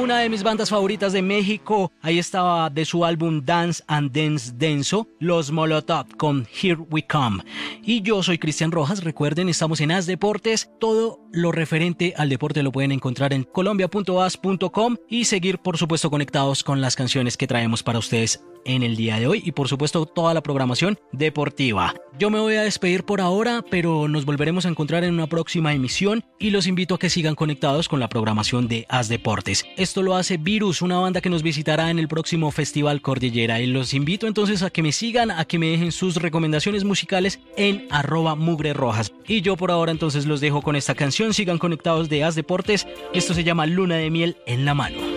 una de mis bandas favoritas de México. Ahí estaba de su álbum Dance and Dance Denso, Los Molotov con Here We Come. Y yo soy Cristian Rojas, recuerden, estamos en As Deportes. Todo lo referente al deporte lo pueden encontrar en colombia.as.com y seguir, por supuesto, conectados con las canciones que traemos para ustedes en el día de hoy y por supuesto toda la programación deportiva. Yo me voy a despedir por ahora, pero nos volveremos a encontrar en una próxima emisión y los invito a que sigan conectados con la programación de As Deportes. Esto lo hace Virus, una banda que nos visitará en el próximo Festival Cordillera, y los invito entonces a que me sigan, a que me dejen sus recomendaciones musicales en @mugrerojas. Y yo por ahora entonces los dejo con esta canción. Sigan conectados de As Deportes. Esto se llama Luna de Miel en la Mano.